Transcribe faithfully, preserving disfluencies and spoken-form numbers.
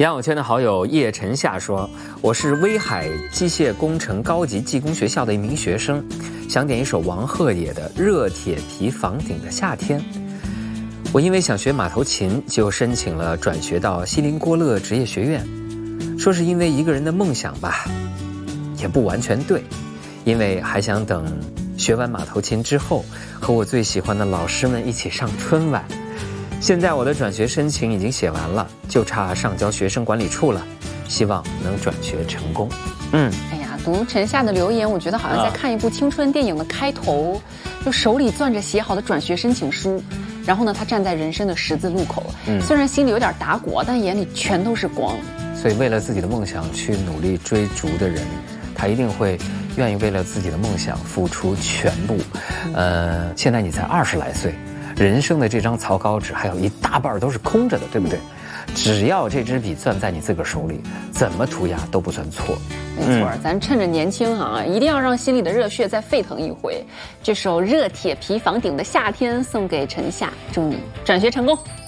杨友圈的好友叶晨夏说：“我是威海机械工程高级技工学校的一名学生，想点一首王鹤野的《热铁皮房顶的夏天》。我因为想学马头琴，就申请了转学到锡林郭勒职业学院。说是因为一个人的梦想吧，也不完全对，因为还想等学完马头琴之后，和我最喜欢的老师们一起上春晚。”现在我的转学申请已经写完了，就差上交学生管理处了，希望能转学成功。嗯， 哎呀，读陈夏的留言，我觉得好像在看一部青春电影的开头，啊、就手里攥着写好的转学申请书，然后呢，他站在人生的十字路口，嗯、虽然心里有点打鼓，但眼里全都是光。 所以，为了自己的梦想去努力追逐的人，他一定会愿意为了自己的梦想付出全部。嗯、呃，现在你才二十来岁。人生的这张草稿纸还有一大半都是空着的，对不对？只要这支笔攥在你自个儿手里，怎么涂鸦都不算错。 没错，嗯、咱趁着年轻啊，一定要让心里的热血再沸腾一回。这首《热铁皮房顶的夏天》送给陈夏，祝你转学成功。